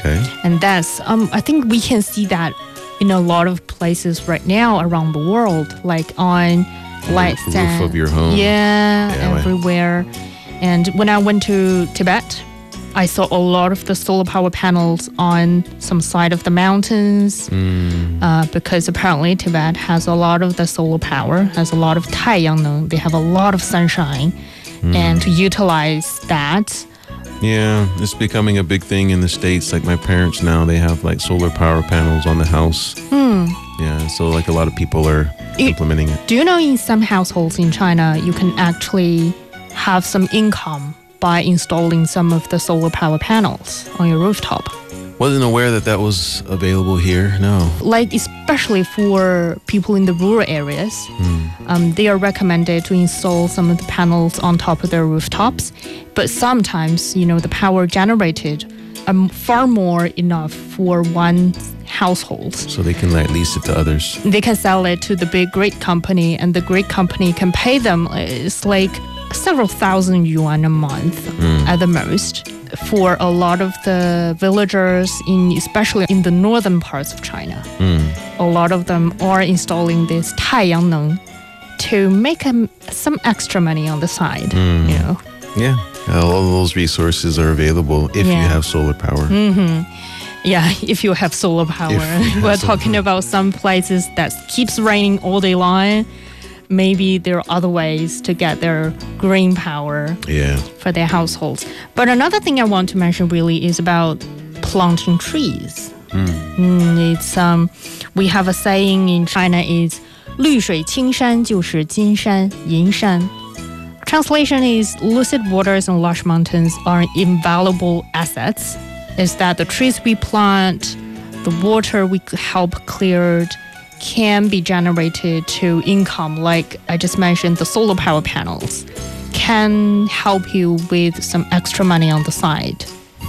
Okay. And that's, I think we can see that in a lot of places right now around the world, like on lights the roof of your home. Yeah, everywhere. And when I went to Tibet, I saw a lot of the solar power panels on some side of the mountains because apparently Tibet has a lot of the solar power, has a lot of 太阳能. They have a lot of sunshine. And to utilize that. Yeah, it's becoming a big thing in the States. Like my parents now, they have like solar power panels on the house. Yeah, so like a lot of people are implementing it. Do you know in some households in China, you can actually have some income by installing some of the solar power panels on your rooftop? Wasn't aware that was available here, no. Like especially for people in the rural areas, they are recommended to install some of the panels on top of their rooftops. But sometimes, the power generated far more enough for one household. So they can lease it to others. They can sell it to the big great company, and the great company can pay them. It's like several thousand yuan a month at the most. For a lot of the villagers, especially in the northern parts of China, a lot of them are installing this 太阳能 to make some extra money on the side. Yeah, all of those resources are available if you have solar power. Yeah, if you have solar power. We're talking about some places that keeps raining all day long. Maybe there are other ways to get their green power for their households. But another thing I want to mention really is about planting trees. It's we have a saying in China is 绿水青山就是金山银山. Translation is lucid waters and lush mountains are invaluable assets. Is that the trees we plant, the water we help cleared, can be generated to income, like I just mentioned, the solar power panels can help you with some extra money on the side.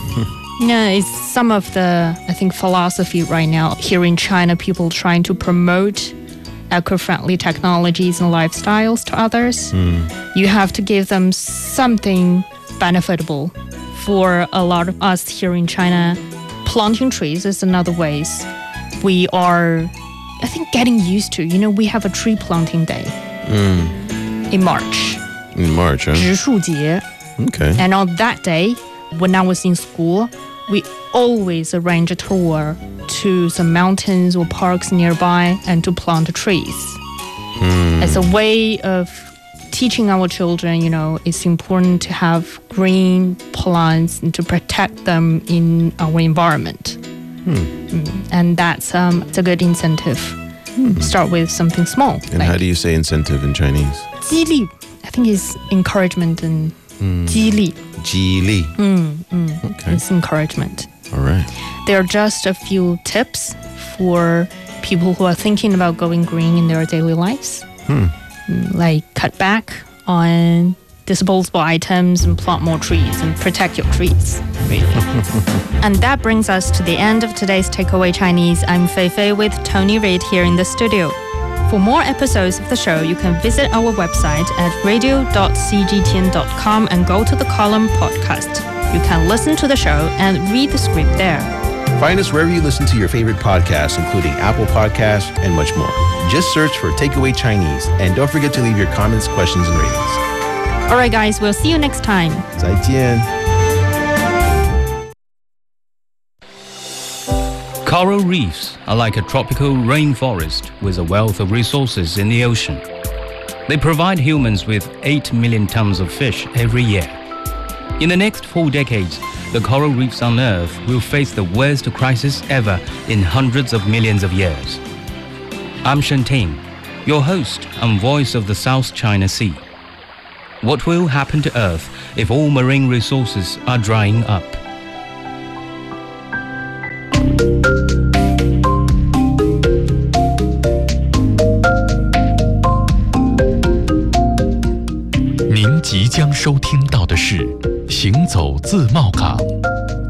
It's some of the, I think, philosophy right now here in China, people trying to promote eco-friendly technologies and lifestyles to others. You have to give them something benefitable. For a lot of us here in China, planting trees is another ways we are, I think, getting used to. We have a tree planting day in March. In March, huh? 植树节. Okay. And on that day, when I was in school, we always arrange a tour to some mountains or parks nearby and to plant trees. As a way of teaching our children, it's important to have green plants and to protect them in our environment. And that's a good incentive. Start with something small. And how do you say incentive in Chinese? 激励, I think it's encouragement and 激励. 激励. Okay. It's encouragement. All right. There are just a few tips for people who are thinking about going green in their daily lives. Like cut back on disposable items and plant more trees and protect your trees, really. And that brings us to the end of today's Takeaway Chinese. I'm Fei Fei with Tony Reid here in the studio. For more episodes of the show, you can visit our website at radio.cgtn.com and go to the column podcast. You can listen to the show and read the script there. Find us wherever you listen to your favorite podcasts, including Apple Podcasts and much more. Just search for Takeaway Chinese, and don't forget to leave your comments, questions, and ratings. All right, guys, we'll see you next time. 再见. Coral reefs are like a tropical rainforest with a wealth of resources in the ocean. They provide humans with 8 million tons of fish every year. In the next 4 decades, the coral reefs on Earth will face the worst crisis ever in hundreds of millions of years. I'm Shen Ting, your host and voice of the South China Sea. What will happen to Earth if all marine resources are drying up? 您即将收听到的是《行走自贸港》。